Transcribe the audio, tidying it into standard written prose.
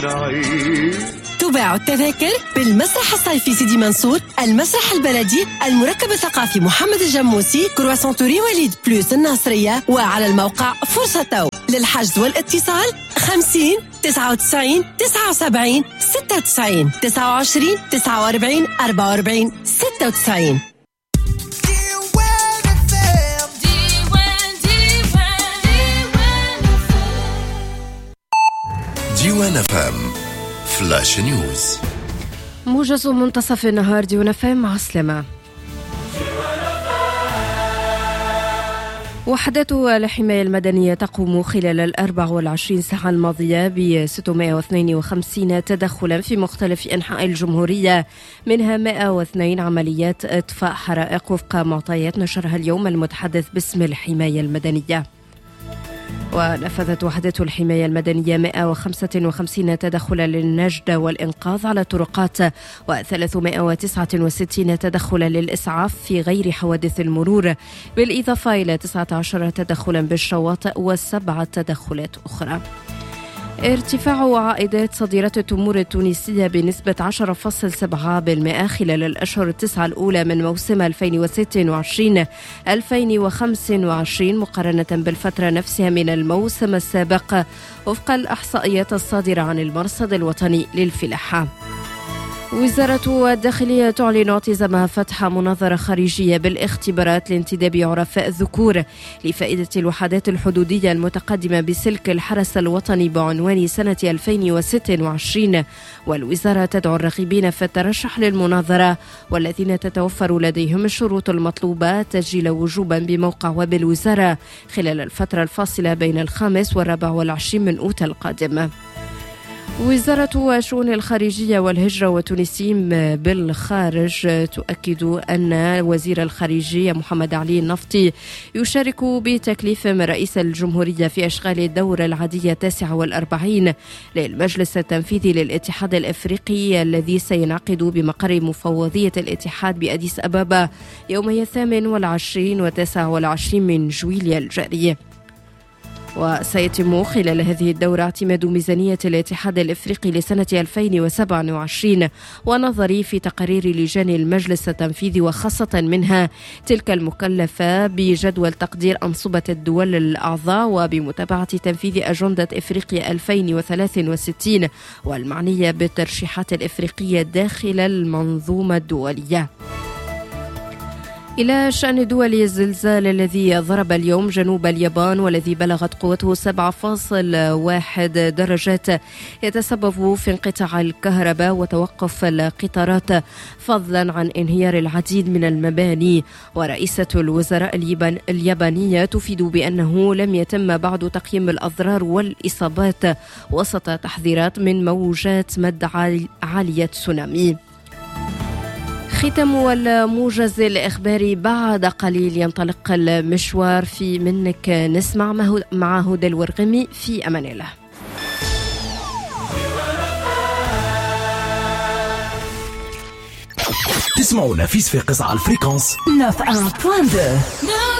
تباع التذاكر بالمسرح الصيفي سيدي منصور، المسرح البلدي، المركب الثقافي محمد الجموسي، كرواسون توري وليد بلوس الناصرية، وعلى الموقع فرصة. للحجز والاتصال 50 99 79 96 29 49 44 96. ديوان FM فلاش نيوز. موجز منتصف النهار ديوان FM مع سلامة. وحدات الحماية المدنية تقوم خلال 24 ساعة الماضية ب 652 تدخلا في مختلف أنحاء الجمهورية، منها 102 عمليات إطفاء حرائق وفق معطيات نشرها اليوم المتحدث باسم الحماية المدنية. ونفذت وحدات الحماية المدنية 155 تدخلا للنجدة والإنقاذ على الطرقات، و369 تدخلا للإسعاف في غير حوادث المرور، بالإضافة إلى 19 تدخلا بالشواطئ و7 تدخلات أخرى. ارتفاع عائدات صادرات التمور التونسية بنسبة 10.7% خلال الأشهر التسعة الأولى من موسم 2026-2025 مقارنة بالفترة نفسها من الموسم السابق، وفق الإحصائيات الصادرة عن المرصد الوطني للفلاحة. وزارة الداخلية تعلن اعتزامها فتح مناظرة خارجية بالاختبارات لانتداب عرفاء الذكور لفائدة الوحدات الحدودية المتقدمة بسلك الحرس الوطني بعنوان سنة 2026، والوزارة تدعو الراغبين في الترشح للمناظرة والذين تتوفر لديهم الشروط المطلوبة تسجيل وجوبا بموقع ويب الوزارة خلال الفترة الفاصلة بين 5 و24 من أوت القادم. وزارة الشؤون الخارجية والهجرة والتونسيين بالخارج تؤكد أن وزير الخارجية محمد علي النفطي يشارك بتكليف من رئيس الجمهورية في أشغال الدورة العادية 49 للمجلس التنفيذي للاتحاد الأفريقي الذي سينعقد بمقر مفوضية الاتحاد بأديس أبابا يومي 28 و 29 من جويليا الجاري. وسيتم خلال هذه الدورة اعتماد ميزانية الاتحاد الإفريقي لسنة 2027 ونظري في تقارير لجان المجلس التنفيذي، وخاصة منها تلك المكلفة بجدول تقدير أنصبة الدول الأعضاء وبمتابعة تنفيذ أجندة إفريقيا 2063 والمعنية بالترشيحات الإفريقية داخل المنظومة الدولية. إلى شأن دول الزلزال الذي ضرب اليوم جنوب اليابان والذي بلغت قوته 7.1 درجات يتسبب في انقطاع الكهرباء وتوقف القطارات فضلا عن انهيار العديد من المباني. ورئيسة الوزراء اليابانية تفيد بأنه لم يتم بعد تقييم الأضرار والإصابات وسط تحذيرات من موجات مد عالية تسونامي. ختم الموجز الإخباري، بعد قليل ينطلق المشوار في منك. نسمع مع هدى الورغمي. في أمان الله. تسمعوا نفيس في قصة على الفريكونس 91.2.